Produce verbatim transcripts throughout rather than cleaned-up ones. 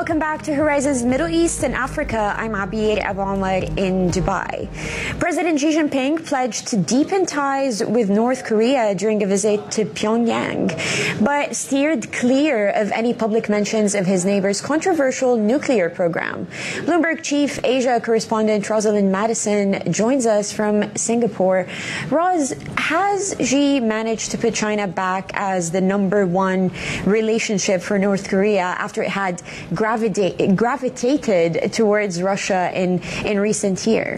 Welcome back to Horizons Middle East and Africa. I'm Abiyed Abonlad in Dubai. President Xi Jinping pledged to deepen ties with North Korea during a visit to Pyongyang, but steered clear of any public mentions of his neighbor's controversial nuclear program. Bloomberg Chief Asia correspondent Rosalind Madison joins us from Singapore. Roz, has Xi managed to put China back as the number one relationship for North Korea after it had gravita- gravitated towards Russia in, in recent years?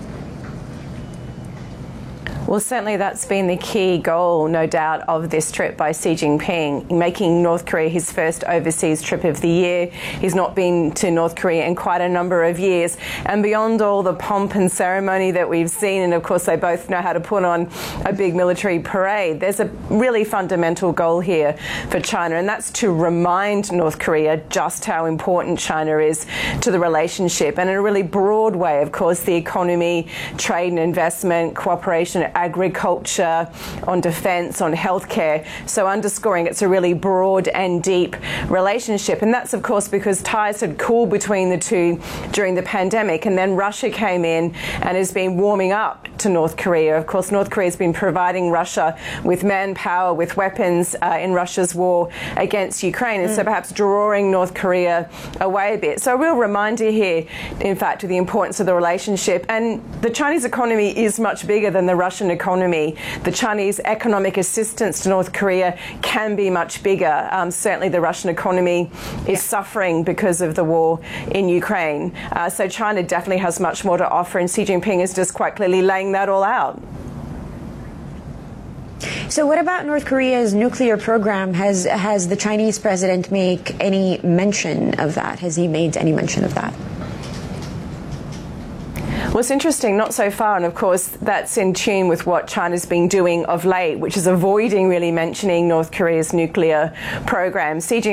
Well, certainly that's been the key goal, no doubt, of this trip by Xi Jinping, making North Korea his first overseas trip of the year. He's not been to North Korea in quite a number of years. And beyond all the pomp and ceremony that we've seen, and of course they both know how to put on a big military parade, there's a really fundamental goal here for China, and that's to remind North Korea just how important China is to the relationship. And in a really broad way, of course, the economy, trade and investment, cooperation, agriculture, on defence, on healthcare. So underscoring it's a really broad and deep relationship. And that's, of course, because ties had cooled between the two during the pandemic. And then Russia came in and has been warming up to North Korea. Of course, North Korea has been providing Russia with manpower, with weapons uh, in Russia's war against Ukraine. And mm. so perhaps drawing North Korea away a bit. So a real reminder here, in fact, of the importance of the relationship. And the Chinese economy is much bigger than the Russian economy. The Chinese economic assistance to North Korea can be much bigger. Um, certainly the Russian economy is yeah. suffering because of the war in Ukraine. Uh, so China definitely has much more to offer, and Xi Jinping is just quite clearly laying that all out. So what about North Korea's nuclear program? Has, has the Chinese president make any mention of that? Has he made any mention of that? Well, it's interesting, not so far, and of course that's in tune with what China's been doing of late, which is avoiding really mentioning North Korea's nuclear program. Xi Jinping